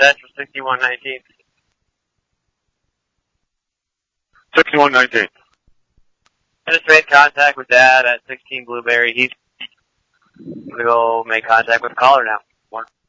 set for 6119. 6119. I just made contact with Dad at 16 Blueberry. He's gonna go make contact with the caller now. 1.